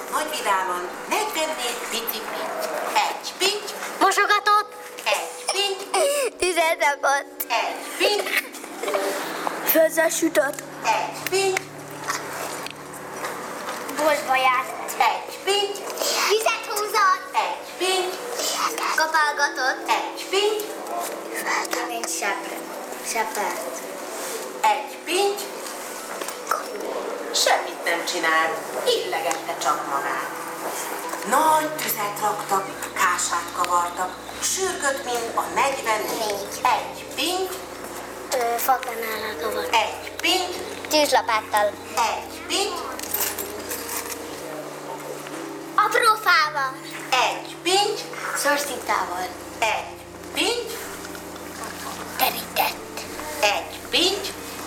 nagy vidámon 44 pici pinty. Egy pinty. Mosogatott. Egy pinty. Tüzet rakott. Egy pinty. Főzzel sütött. Egy pinty. Boltba járt. Egy pinty. Vizet húzott. Egy pinty. Kapálgatott. Egy pinty. Mint sepert. Egy pinty. Semmit nem csinált, illegette csak magát. Nagy tüzet raktak, kását kavartak, sürgött, mint a 44. Egy pinty. Fakanállal kavart. Egy pinty. Tűzlapáttal. Egy pinty. Apró fával. Egy pinty. Szorszintával. Egy pinty. Terített. Egy pinty.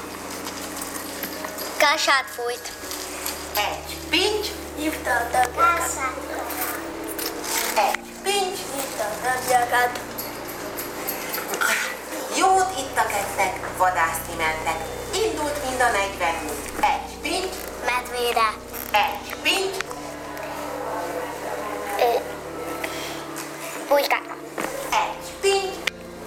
Kását fújt. Egy pinty. Hívta a tagjakat. Egy pinty. Hívta a tagjakat. Jót ittak, ettek, vadászni mentek. Indult mind a 40. Egy pinty. Medvére. Egy pinty. Pulykára. Egy pinty.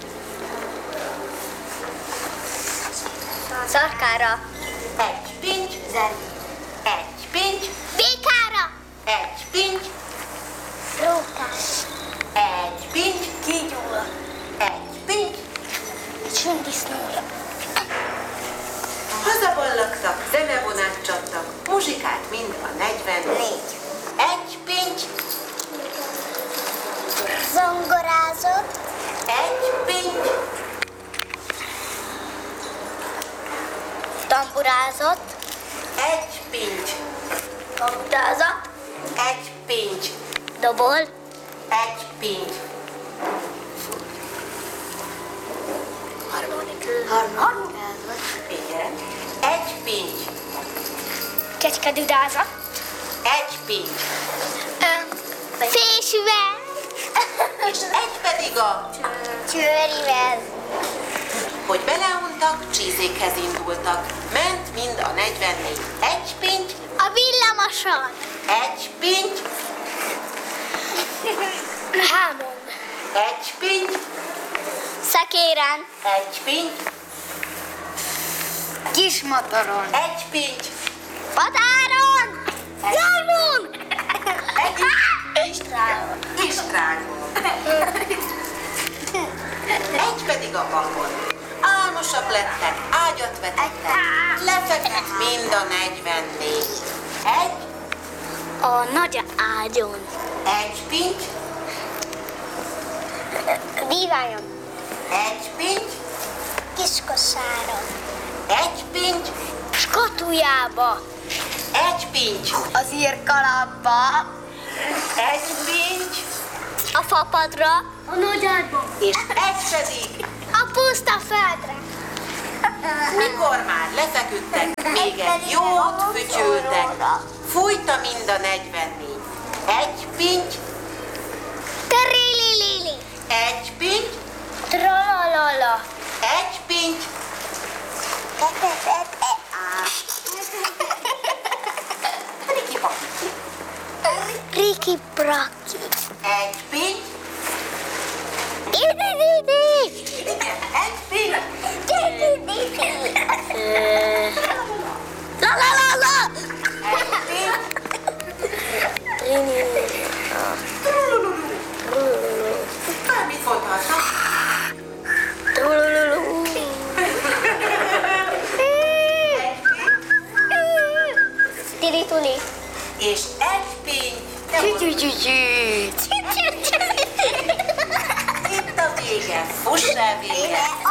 Szarkára. Egy pinty. Egy pinty. Békára. Egy pinty. Rókás. Egy pinty. Kígyóra. Egy pinty. Sündisznóra. Hazaballagtak, zenevonát csaptak, muzsikát mind a 44. Egy pinty. Zongorázott. Egy pinty. Tamburázott. Egy pinty. Kaputázott. Egy pinty. Dobol. Egy pinty. Harmonikázott. Igen. Egy pinty. Kecskedudázott. Egy pinty. Fésűvel. És egy pedig a... Csőrivel. Hogy beleuntak, csízékhez indultak. Ment mind a 44. Egy pinty. A villamoson. Egy pinty. Hámon. Egy pinty. Szekéren. Egy pinty. Kismotoron. Egy pinty. Határon. Jármon. Egy Istrágon. Istrágon. Egy pedig a papon. Álmosak lettek, ágyat vetettek, lefeküdt mind a 44. Egy, A nagy ágyon. egy pinty, Díványon. egy pinty, Kiskosáron. egy pinty, Skatujába. egy pinty, Az írkalapba. egy pinty, A fapadra. A nagy ágyba. és egy pedig, A puszta földre. mikor már lefeküdtek, még egy jót fütyültek, fújta mind a 44. Egy pinty, Terililili. egy pinty, Tralalala. egy pinty, riki-paki. Riki braki. Egy pinty, Idididi. igen, egy pinty, Idididi. La la la la. egy pinty, bármit mondhatnak. Tili-tuli. És egy pinty, de most itt a vége, fuss el vége.